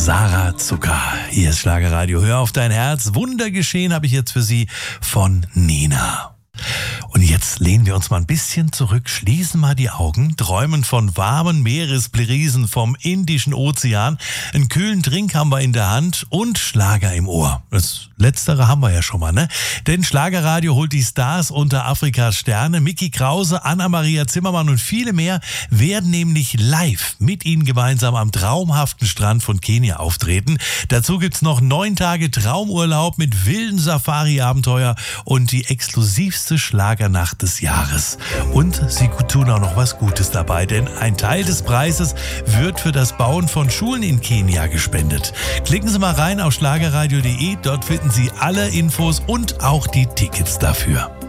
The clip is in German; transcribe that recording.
Sarah Zucker. Hier ist Schlagerradio. Hör auf dein Herz. Wundergeschehen habe ich jetzt für Sie von Nina. Und jetzt lehnen wir uns mal ein bisschen zurück, schließen mal die Augen, träumen von warmen Meeresbrisen vom Indischen Ozean. Einen kühlen Drink haben wir in der Hand und Schlager im Ohr. Das Letztere haben wir ja schon mal, ne? Denn Schlagerradio holt die Stars unter Afrikas Sterne. Micky Krause, Anna-Maria Zimmermann und viele mehr werden nämlich live mit Ihnen gemeinsam am traumhaften Strand von Kenia auftreten. Dazu gibt's noch 9 Tage Traumurlaub mit wilden Safari-Abenteuer und die exklusivste Schlagernacht des Jahres. Und sie tun auch noch was Gutes dabei, denn ein Teil des Preises wird für das Bauen von Schulen in Kenia gespendet. Klicken Sie mal rein auf schlagerradio.de, dort finden Sie alle Infos und auch die Tickets dafür.